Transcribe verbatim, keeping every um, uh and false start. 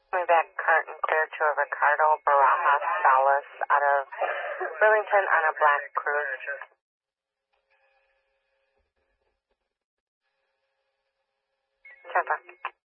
Coming back current and clear to a Ricardo Barajas Salas out of Burlington on a black cruise. Tampa.